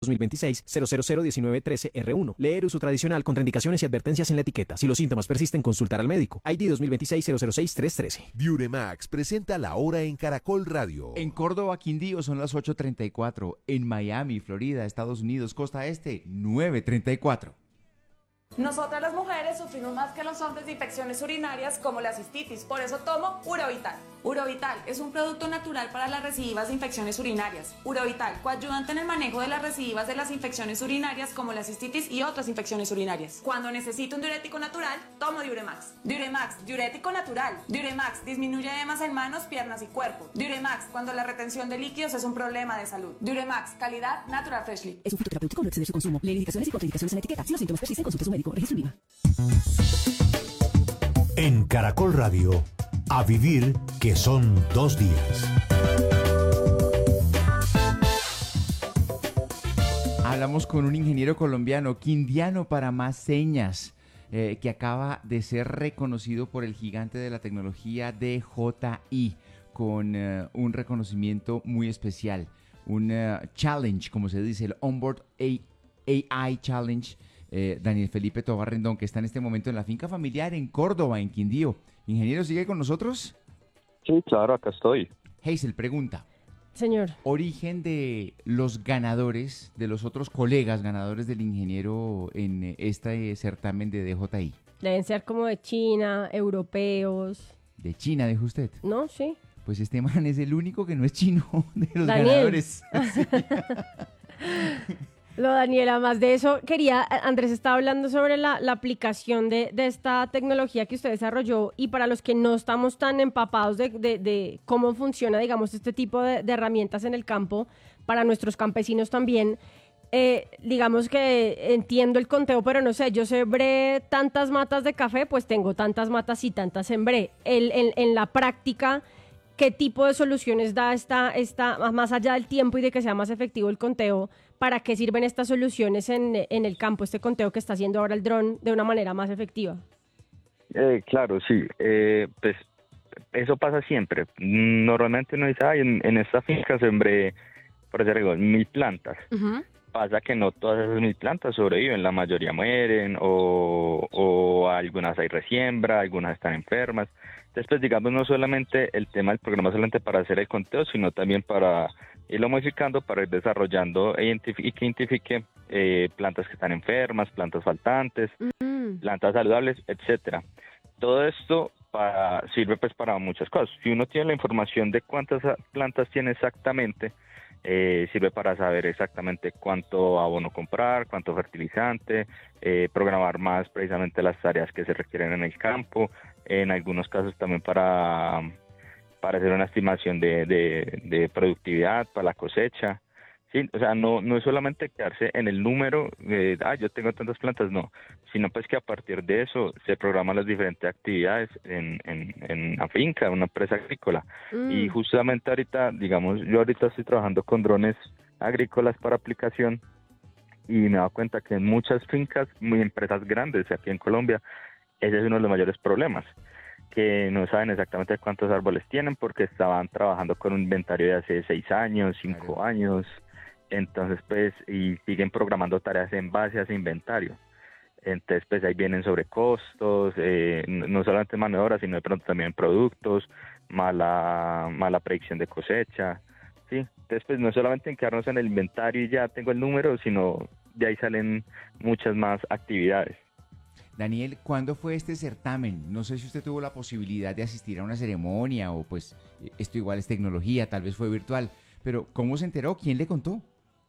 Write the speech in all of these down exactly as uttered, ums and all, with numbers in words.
dos mil veintiséis cero cero cero diecinueve trece R uno. Leer uso tradicional, contraindicaciones y advertencias en la etiqueta. Si los síntomas persisten, consultar al médico. I D dos mil veintiséis cero cero seis tres trece. Duremax presenta La Hora en Caracol Radio. En Córdoba, Quindío, son las ocho treinta y cuatro. En Miami, Florida, Estados Unidos, costa este, nueve treinta y cuatro. Nosotras las mujeres sufrimos más que los hombres de infecciones urinarias como la cistitis, por eso tomo Urovital. Urovital es un producto natural para las recidivas de infecciones urinarias. Urovital, coayudante en el manejo de las recidivas de las infecciones urinarias como la cistitis y otras infecciones urinarias. Cuando necesito un diurético natural, tomo Diuremax. Diuremax, diurético natural. Diuremax disminuye edemas en manos, piernas y cuerpo. Diuremax, cuando la retención de líquidos es un problema de salud. Diuremax, calidad Natural Freshly. Es un fitoterapéutico, no exceder su consumo. Lee indicaciones y contraindicaciones en la etiqueta. Si los síntomas persisten, consulte a su médico. Registro IVA. En Caracol Radio, a vivir que son dos días. Hablamos con un ingeniero colombiano, quindiano para más señas, eh, que acaba de ser reconocido por el gigante de la tecnología D J I con eh, un reconocimiento muy especial, un uh, challenge, como se dice, el Onboard A I Challenge. Eh, Daniel Felipe Tovar Rendón, que está en este momento en la finca familiar en Córdoba, en Quindío. Ingeniero, ¿sigue con nosotros? Sí, claro, acá estoy. Hazel pregunta. Señor. Origen de los ganadores, de los otros colegas ganadores del ingeniero en este certamen de D J I. Deben ser como de China, europeos. De China, dijo usted. No, sí. Pues este man es el único que no es chino de los Daniel. ganadores. Sí. Lo, Daniela, más de eso, quería, Andrés estaba hablando sobre la, la aplicación de, de esta tecnología que usted desarrolló, y para los que no estamos tan empapados de, de, de cómo funciona, digamos, este tipo de, de herramientas en el campo, para nuestros campesinos también, eh, digamos que entiendo el conteo, pero no sé, yo sembré tantas matas de café, pues tengo tantas matas y tantas sembré. El, en, en la práctica, ¿qué tipo de soluciones da esta, esta, más allá del tiempo y de que sea más efectivo el conteo? ¿Para qué sirven estas soluciones en, en el campo, este conteo que está haciendo ahora el dron de una manera más efectiva? Eh, claro, sí. Eh, pues eso pasa siempre. Normalmente uno dice, ay, en, en esta finca sembré, por decir algo, mil plantas. Uh-huh. Pasa que no todas esas mil plantas sobreviven, la mayoría mueren o, o algunas hay resiembra, algunas están enfermas. Entonces, pues digamos, no solamente el tema del programa solamente para hacer el conteo, sino también para irlo modificando, para ir desarrollando e identif- y que identifique eh, plantas que están enfermas, plantas faltantes, uh-huh. plantas saludables, etcétera. Todo esto para, sirve pues para muchas cosas. Si uno tiene la información de cuántas plantas tiene exactamente, Eh, sirve para saber exactamente cuánto abono comprar, cuánto fertilizante, eh, programar más precisamente las tareas que se requieren en el campo, en algunos casos también para, para hacer una estimación de, de, de productividad para la cosecha. Sí, o sea, no, no es solamente quedarse en el número de, ah, yo tengo tantas plantas, no, sino pues que a partir de eso se programan las diferentes actividades en, en, en la finca, en una empresa agrícola. Mm. Y justamente ahorita, digamos, yo ahorita estoy trabajando con drones agrícolas para aplicación y me he dado cuenta que en muchas fincas, muy empresas grandes aquí en Colombia, ese es uno de los mayores problemas, que no saben exactamente cuántos árboles tienen porque estaban trabajando con un inventario de hace seis años, cinco años. Entonces, pues, y siguen programando tareas en base a ese inventario. Entonces, pues, ahí vienen sobre costos, eh, no solamente mano de obra, sino de pronto también productos, mala mala predicción de cosecha, ¿sí? Entonces, pues, no solamente en quedarnos en el inventario y ya tengo el número, sino de ahí salen muchas más actividades. Daniel, ¿cuándo fue este certamen? No sé si usted tuvo la posibilidad de asistir a una ceremonia o, pues, esto igual es tecnología, tal vez fue virtual, pero ¿cómo se enteró? ¿Quién le contó?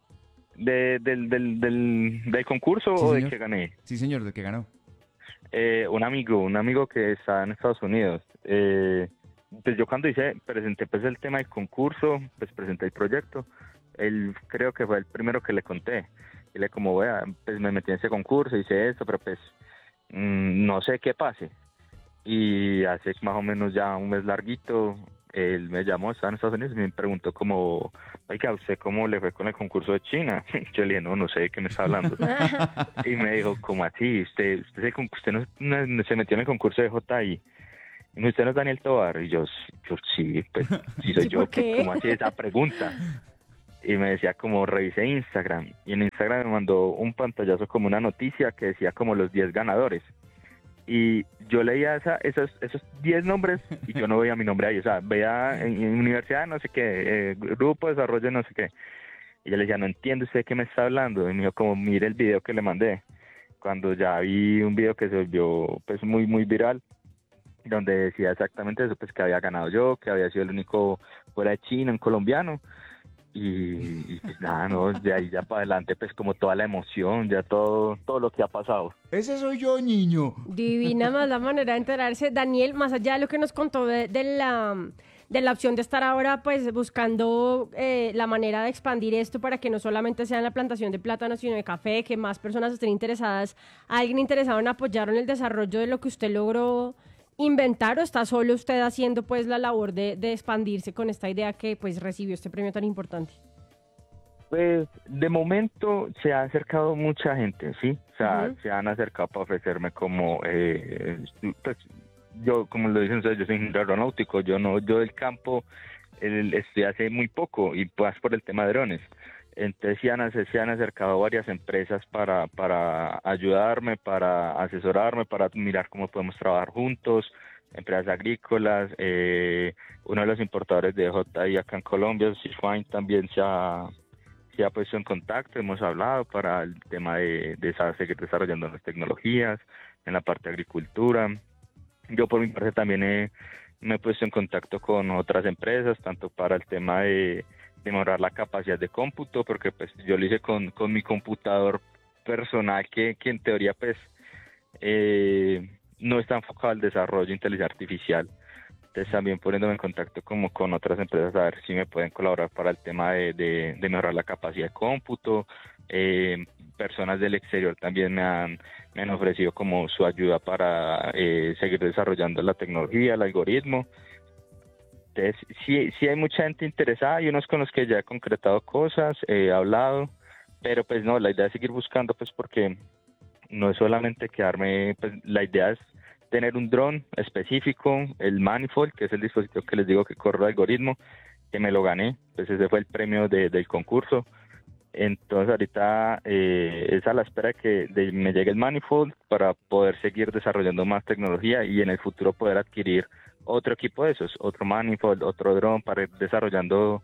De, del, del, del, ¿Del concurso sí, o de que gané? Sí, señor, del que ganó. Eh, un amigo, un amigo que está en Estados Unidos. Eh, pues yo cuando hice, presenté pues el tema del concurso, pues presenté el proyecto. Él creo que fue el primero que le conté. Y le como, vea, pues me metí en ese concurso, hice esto, pero pues mmm, no sé qué pase. Y hace más o menos ya un mes larguito, él me llamó, estaba en Estados Unidos y me preguntó como, oiga, ¿usted cómo le fue con el concurso de China? Yo le dije, no, no sé de qué me está hablando. Y me dijo, ¿cómo así? ¿Usted usted, se, usted no, no se metió en el concurso de J I? Y usted no es Daniel Tovar. Y yo, yo sí, pues sí soy ¿Sí, yo. qué? ¿Cómo así esa pregunta? y me decía como revisé Instagram, y en Instagram me mandó un pantallazo como una noticia que decía como los diez ganadores, y yo leía esa, esos esos diez nombres y yo no veía mi nombre ahí, o sea, veía en, en universidad no sé qué, eh, grupo de desarrollo no sé qué, y yo le decía, no entiendo usted de qué me está hablando, y me dijo como, mire el video que le mandé, cuando ya vi un video que se volvió pues muy muy viral, donde decía exactamente eso, pues que había ganado yo, que había sido el único fuera de China, un colombiano, y, y pues nada, no, de ahí ya para adelante pues como toda la emoción, ya todo todo lo que ha pasado. Ese soy yo, niño. Divina más la manera de enterarse. Daniel, más allá de lo que nos contó de, de la, de la opción de estar ahora pues buscando eh, la manera de expandir esto para que no solamente sea en la plantación de plátano, sino de café, que más personas estén interesadas, alguien interesado en apoyar en el desarrollo de lo que usted logró inventar, o está solo usted haciendo pues la labor de, de expandirse con esta idea que pues recibió este premio tan importante? Pues de momento se ha acercado mucha gente, ¿sí? O sea, Uh-huh. se han acercado para ofrecerme como, eh, pues yo, como lo dicen ustedes, yo soy ingeniero aeronáutico, yo no, yo del campo el, estoy hace muy poco y pues por el tema de drones. Entonces se han, se han acercado varias empresas para, para ayudarme, para asesorarme, para mirar cómo podemos trabajar juntos, empresas agrícolas, eh, uno de los importadores de J I acá en Colombia, Sifine, también se ha, se ha puesto en contacto, hemos hablado para el tema de, de seguir desarrollando las tecnologías, en la parte de agricultura. Yo por mi parte también he, me he puesto en contacto con otras empresas, tanto para el tema de de mejorar la capacidad de cómputo, porque pues yo lo hice con, con mi computador personal que, que en teoría pues eh, no está enfocado al desarrollo de inteligencia artificial. Entonces también poniéndome en contacto como con otras empresas a ver si me pueden colaborar para el tema de, de, de mejorar la capacidad de cómputo. Eh, personas del exterior también me han, me han ofrecido como su ayuda para eh, seguir desarrollando la tecnología, el algoritmo. Entonces, sí, sí hay mucha gente interesada, hay unos con los que ya he concretado cosas, he hablado, pero pues no, la idea es seguir buscando, pues porque no es solamente quedarme, pues la idea es tener un dron específico, el Manifold, que es el dispositivo que les digo que corre el algoritmo, que me lo gané, pues ese fue el premio de, del concurso. Entonces ahorita eh, es a la espera de que de, me llegue el Manifold para poder seguir desarrollando más tecnología y en el futuro poder adquirir otro equipo de esos, otro Manifold, otro dron para ir desarrollando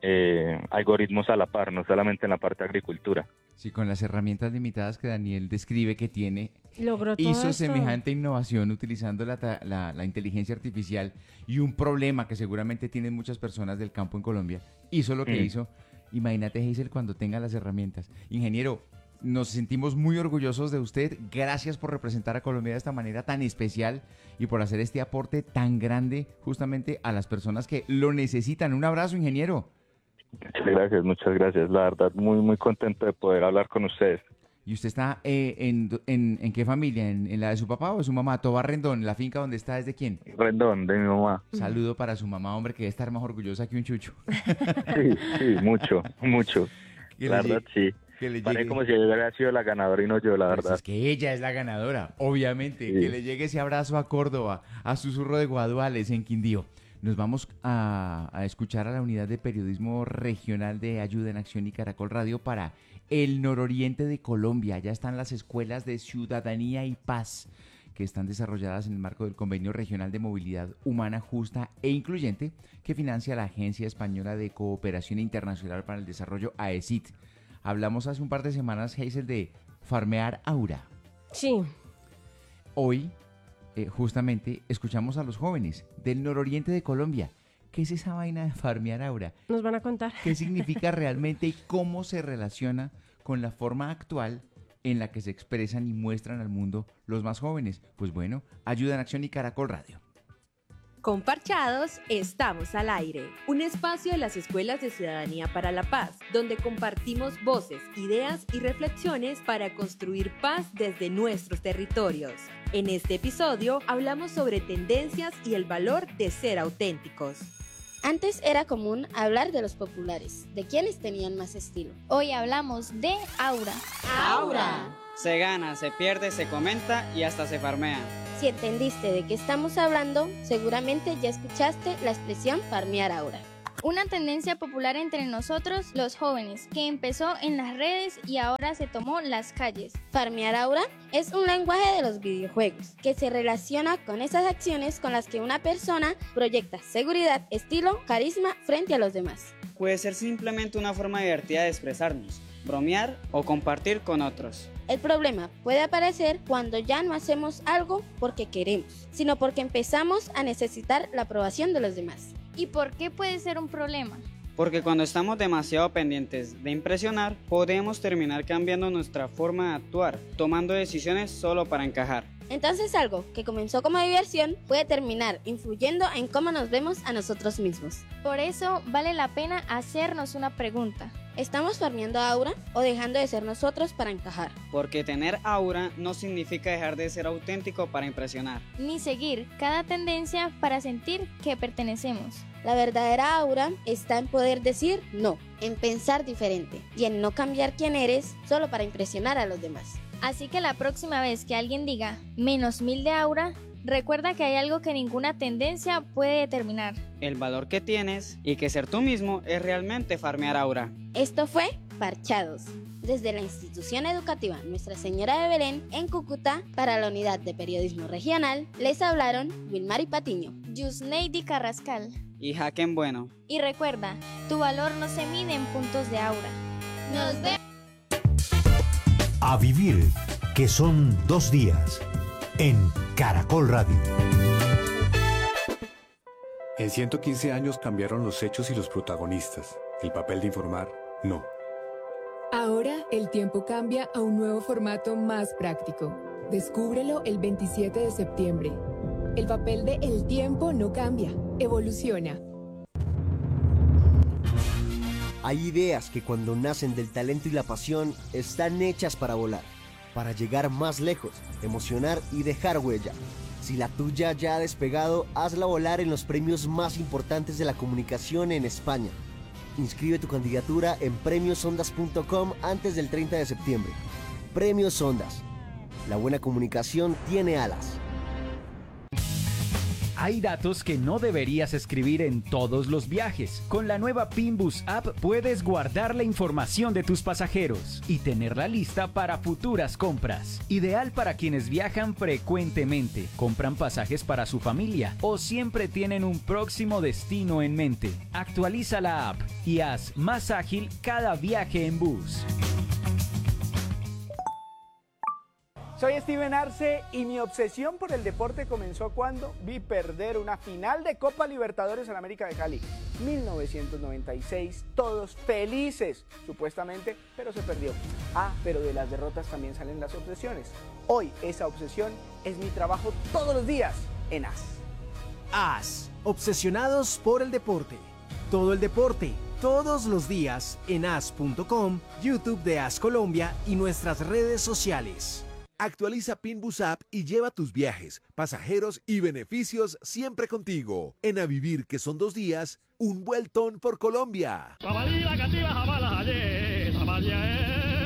eh, algoritmos a la par, no solamente en la parte de agricultura. Sí, con las herramientas limitadas que Daniel describe que tiene, Logró todo hizo esto. semejante innovación utilizando la, ta- la, la inteligencia artificial y un problema que seguramente tienen muchas personas del campo en Colombia, hizo lo que Mm. hizo. Imagínate, Hazel, cuando tenga las herramientas. Ingeniero, nos sentimos muy orgullosos de usted. Gracias por representar a Colombia de esta manera tan especial y por hacer este aporte tan grande justamente a las personas que lo necesitan. Un abrazo, ingeniero. Muchas gracias, muchas gracias. La verdad, muy, muy contento de poder hablar con ustedes. ¿Y usted está eh, en, en, en qué familia? ¿En, en la de su papá o de su mamá? Tobar Rendón, la finca donde está, ¿es de quién? Rendón, de mi mamá. Saludo para su mamá, hombre, que debe estar más orgullosa que un chucho. Sí, sí, mucho, mucho. Que La le verdad, llegue- sí. que le Parece llegue- como si ella hubiera sido la ganadora y no yo, la Pues verdad. es que ella es la ganadora, obviamente. Sí. Que le llegue ese abrazo a Córdoba, a Susurro de Guaduales en Quindío. Nos vamos a, a escuchar a la unidad de periodismo regional de Ayuda en Acción y Caracol Radio para el nororiente de Colombia. Ya están las escuelas de ciudadanía y paz que están desarrolladas en el marco del Convenio Regional de Movilidad Humana Justa e Incluyente que financia la Agencia Española de Cooperación Internacional para el Desarrollo, A E S I T. Hablamos hace un par de semanas, Hazel, de Farmear Aura. Sí. Hoy, eh, justamente, escuchamos a los jóvenes del nororiente de Colombia. ¿Qué es esa vaina de Farmear Aura? Nos van a contar. ¿Qué significa realmente y cómo se relaciona con la forma actual en la que se expresan y muestran al mundo los más jóvenes? Pues bueno, Ayuda en Acción y Caracol Radio. Con Parchados estamos al aire, un espacio de las Escuelas de Ciudadanía para la Paz, donde compartimos voces, ideas y reflexiones para construir paz desde nuestros territorios. En este episodio hablamos sobre tendencias y el valor de ser auténticos. Antes era común hablar de los populares, de quienes tenían más estilo. Hoy hablamos de aura. ¡Aura! Se gana, se pierde, se comenta y hasta se farmea. Si entendiste de qué estamos hablando, seguramente ya escuchaste la expresión farmear aura. Una tendencia popular entre nosotros, los jóvenes, que empezó en las redes y ahora se tomó las calles. Farmear aura es un lenguaje de los videojuegos que se relaciona con esas acciones con las que una persona proyecta seguridad, estilo, carisma frente a los demás. Puede ser simplemente una forma divertida de expresarnos, bromear o compartir con otros. El problema puede aparecer cuando ya no hacemos algo porque queremos, sino porque empezamos a necesitar la aprobación de los demás. ¿Y por qué puede ser un problema? Porque cuando estamos demasiado pendientes de impresionar, podemos terminar cambiando nuestra forma de actuar, tomando decisiones solo para encajar. Entonces algo que comenzó como diversión puede terminar influyendo en cómo nos vemos a nosotros mismos. Por eso vale la pena hacernos una pregunta. ¿Estamos farmeando aura o dejando de ser nosotros para encajar? Porque tener aura no significa dejar de ser auténtico para impresionar. Ni seguir cada tendencia para sentir que pertenecemos. La verdadera aura está en poder decir no, en pensar diferente y en no cambiar quién eres solo para impresionar a los demás. Así que la próxima vez que alguien diga menos mil de aura, recuerda que hay algo que ninguna tendencia puede determinar. El valor que tienes y que ser tú mismo es realmente farmear aura. Esto fue Parchados, desde la institución educativa Nuestra Señora de Belén en Cúcuta para la Unidad de Periodismo Regional. Les hablaron Wilmary Patiño, Yusneidi Carrascal y Jaquem Bueno. Y recuerda, tu valor no se mide en puntos de aura. Nos vemos. A vivir, que son dos días, en Caracol Radio. En ciento quince años cambiaron los hechos y los protagonistas. El papel de informar, no. Ahora el tiempo cambia a un nuevo formato más práctico. Descúbrelo el veintisiete de septiembre. El papel de El Tiempo no cambia, evoluciona. Hay ideas que cuando nacen del talento y la pasión están hechas para volar, para llegar más lejos, emocionar y dejar huella. Si la tuya ya ha despegado, hazla volar en los premios más importantes de la comunicación en España. Inscribe tu candidatura en premios ondas punto com antes del treinta de septiembre. Premios Ondas. La buena comunicación tiene alas. Hay datos que no deberías escribir en todos los viajes. Con la nueva Pinbus App puedes guardar la información de tus pasajeros y tenerla lista para futuras compras. Ideal para quienes viajan frecuentemente, compran pasajes para su familia o siempre tienen un próximo destino en mente. Actualiza la app y haz más ágil cada viaje en bus. Soy Steven Arce y mi obsesión por el deporte comenzó cuando vi perder una final de Copa Libertadores en América de Cali. mil novecientos noventa y seis, todos felices, supuestamente, pero se perdió. Ah, pero de las derrotas también salen las obsesiones. Hoy esa obsesión es mi trabajo todos los días en A S. A S, obsesionados por el deporte. Todo el deporte, todos los días en A S punto com, YouTube de A S Colombia y nuestras redes sociales. Actualiza Pinbus App y lleva tus viajes, pasajeros y beneficios siempre contigo. En A Vivir, que son dos días, un vueltón por Colombia.